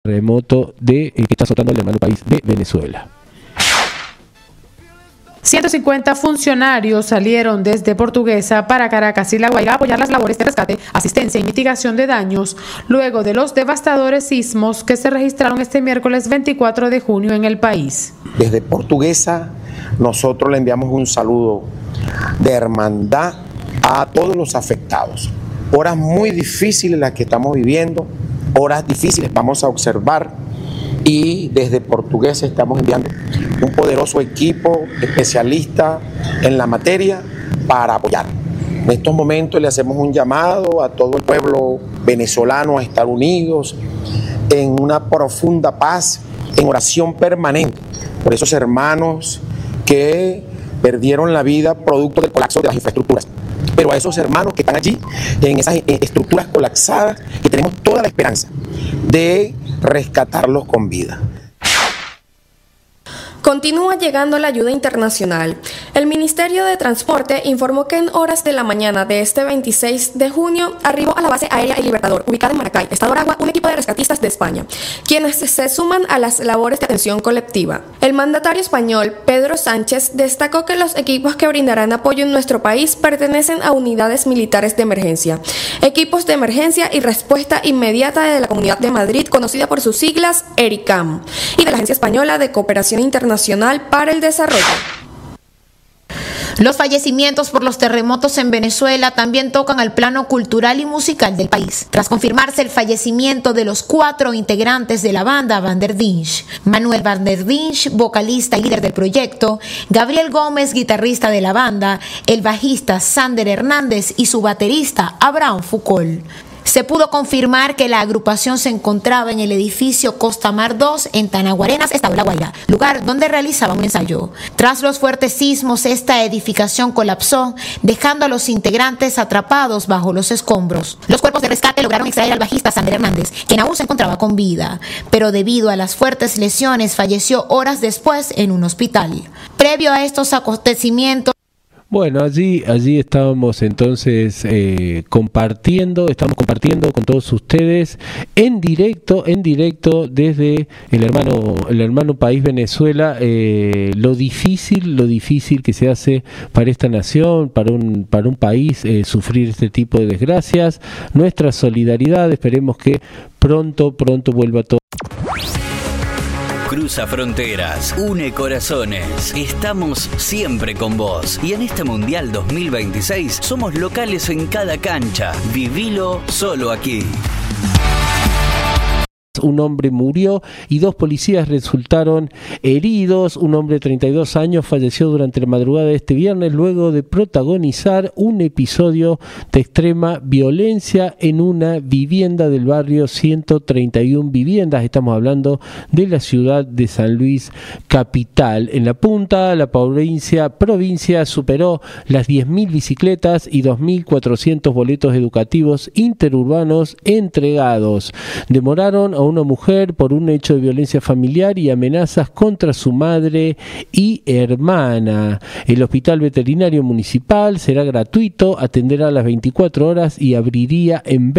terremoto que está azotando el hermano país de Venezuela. 150 funcionarios salieron desde Portuguesa para Caracas y La Guaira a apoyar las labores de rescate, asistencia y mitigación de daños luego de los devastadores sismos que se registraron este miércoles 24 de junio en el país. Desde Portuguesa nosotros le enviamos un saludo de hermandad a todos los afectados. Horas muy difíciles las que estamos viviendo, horas difíciles vamos a observar, y desde Portuguesa estamos enviando un poderoso equipo especialista en la materia para apoyar. En estos momentos le hacemos un llamado a todo el pueblo venezolano a estar unidos en una profunda paz, en oración permanente por esos hermanos que perdieron la vida producto del colapso de las infraestructuras. Pero a esos hermanos que están allí, en esas estructuras colapsadas, que tenemos toda la esperanza de rescatarlos con vida. Continúa llegando la ayuda internacional. El Ministerio de Transporte informó que en horas de la mañana de este 26 de junio arribó a la base aérea El Libertador, ubicada en Maracay, Estado Aragua, un equipo de rescatistas de España, quienes se suman a las labores de atención colectiva. El mandatario español, Pedro Sánchez, destacó que los equipos que brindarán apoyo en nuestro país pertenecen a unidades militares de emergencia, equipos de emergencia y respuesta inmediata de la Comunidad de Madrid, conocida por sus siglas ERICAM, y de la Agencia Española de Cooperación Internacional para el Desarrollo. Los fallecimientos por los terremotos en Venezuela también tocan al plano cultural y musical del país. Tras confirmarse el fallecimiento de los 4 integrantes de la banda Van der Dinch, Manuel Van der Dinch, vocalista y líder del proyecto, Gabriel Gómez, guitarrista de la banda, el bajista Sander Hernández y su baterista Abraham Foucault. Se pudo confirmar que la agrupación se encontraba en el edificio Costa Mar 2 en Tanaguarenas, Estado La Guaira, lugar donde realizaban un ensayo. Tras los fuertes sismos, esta edificación colapsó, dejando a los integrantes atrapados bajo los escombros. Los cuerpos de rescate lograron extraer al bajista Sander Hernández, quien aún se encontraba con vida, pero debido a las fuertes lesiones falleció horas después en un hospital. Previo a estos acontecimientos, bueno, allí estábamos entonces compartiendo con todos ustedes en directo desde el hermano país Venezuela, lo difícil que se hace para esta nación, para un país sufrir este tipo de desgracias. Nuestra solidaridad, esperemos que pronto vuelva todo. Cruza fronteras, une corazones. Estamos siempre con vos. Y en este Mundial 2026 somos locales en cada cancha. Vivilo solo aquí. Un hombre murió y 2 policías resultaron heridos. Un hombre de 32 años falleció durante la madrugada de este viernes luego de protagonizar un episodio de extrema violencia en una vivienda del barrio 131 Viviendas. Estamos hablando de la ciudad de San Luis capital. En la punta, la provincia superó las 10.000 bicicletas y 2.400 boletos educativos interurbanos entregados. Demoraron a una mujer por un hecho de violencia familiar y amenazas contra su madre y hermana. El hospital veterinario municipal será gratuito, atenderá las 24 horas y abriría en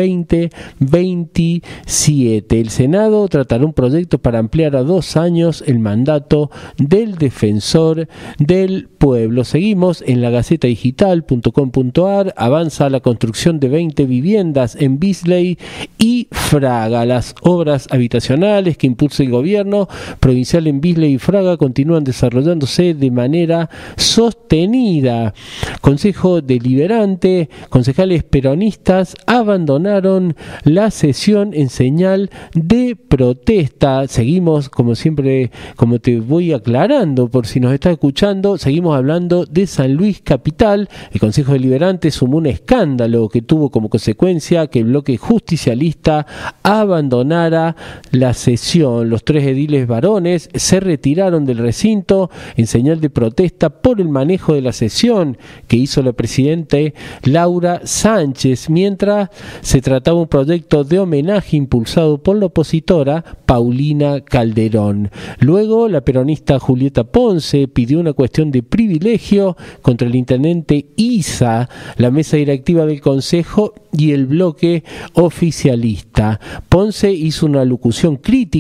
2027. El Senado tratará un proyecto para ampliar a 2 años el mandato del defensor del pueblo. Seguimos en lagacetadigital.com.ar. Avanza la construcción de 20 viviendas en Beasley y Fraga. Las obras habitacionales que impulsa el gobierno provincial en Beasley y Fraga continúan desarrollándose de manera sostenida. Consejo Deliberante, concejales peronistas abandonaron la sesión en señal de protesta. Seguimos, como siempre, como te voy aclarando por si nos estás escuchando, seguimos hablando de San Luis capital. El Consejo Deliberante sumó un escándalo que tuvo como consecuencia que el bloque justicialista abandonara la sesión. Los 3 ediles varones se retiraron del recinto en señal de protesta por el manejo de la sesión que hizo la presidente Laura Sánchez, mientras se trataba un proyecto de homenaje impulsado por la opositora Paulina Calderón. Luego, la peronista Julieta Ponce pidió una cuestión de privilegio contra el intendente Isa, la mesa directiva del Consejo y el bloque oficialista. Ponce hizo una alocución crítica